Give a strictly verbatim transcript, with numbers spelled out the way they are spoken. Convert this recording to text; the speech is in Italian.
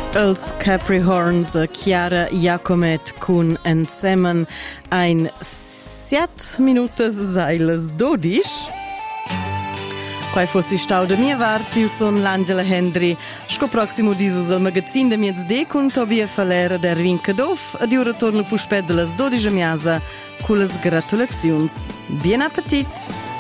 Els Capricorns, Chiara Jacomet con Ensemen ein siete minutas sailas dodici. Quai fossi stau da mia varti, son l'Angela Hendry. Sco prossimo disus al magazin da miez de con Tobia Falera der Vincadov ed io ritorno pusped de las dodici a miasa con las gratulazions. Bien appetit!